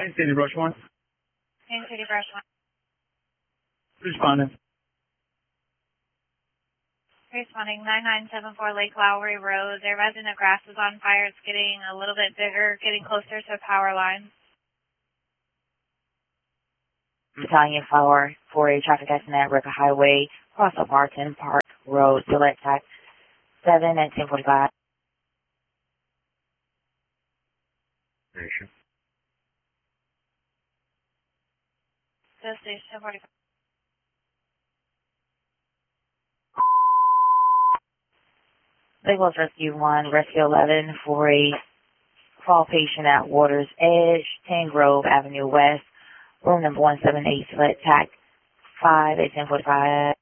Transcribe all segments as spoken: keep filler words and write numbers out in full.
Kansas City Brush one. Kansas City Brush one. Responding. Responding nine nine seven four Lake Lowry Road. Their resident grass is on fire. It's getting a little bit bigger, getting closer to power lines. Battalion four, four A traffic accident at Ricker Highway, cross of Martin Park Road, select type seven at ten forty-five. Station. This station ten forty-five. Lagos Rescue one, Rescue eleven, for a fall patient at Waters Edge, ten Grove Avenue West, room number one seven eight, select tac five at ten forty-five.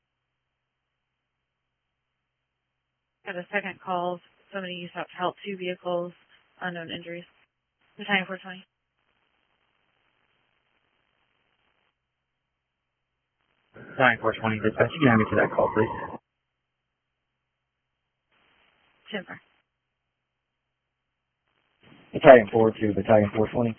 Got a second call. Somebody used to help two vehicles, unknown injuries. Battalion four twenty. Battalion four twenty, dispatch. You can have me to that call, please. Timber. Battalion four two, Battalion four twenty.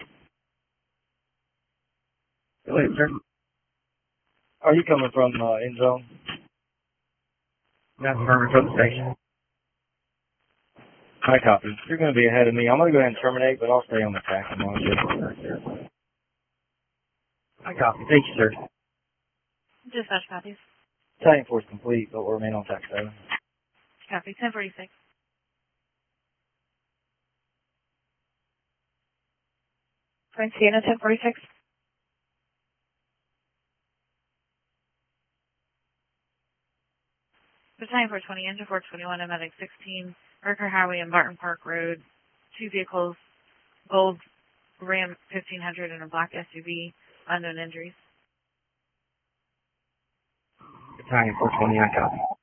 Go ahead, sir. Are you coming from uh, end zone? That's affirmative from the station. I copy. You're going to be ahead of me. I'm going to go ahead and terminate, but I'll stay on the track. I'm on shift. I copy. Thank you, sir. Dispatch copies. Battalion four is complete, but we'll remain on track seven. Copy. ten forty-six. Frank Sienna, ten forty-six. Battalion four twenty, engine four twenty-one, M X sixteen, Ricker Highway and Barton Park Road. Two vehicles, gold Ram fifteen hundred and a black S U V, unknown injuries. Battalion four twenty, I copy.